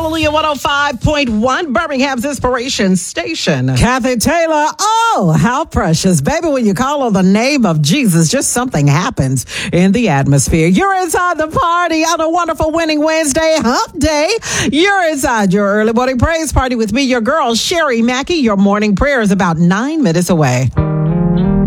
Hallelujah 105.1, Birmingham's Inspiration Station. Kathy Taylor, oh, how precious. Baby, when you call on the name of Jesus, just something happens in the atmosphere. You're inside the party on a wonderful Winning Wednesday hump day. You're inside your early morning praise party with me, your girl, Sherry Mackey. Your morning prayer is about 9 minutes away.